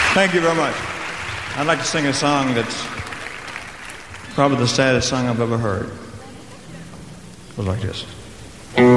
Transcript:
Thank you very much. I'd like to sing a song that's probably the saddest song I've ever heard. It goes like this.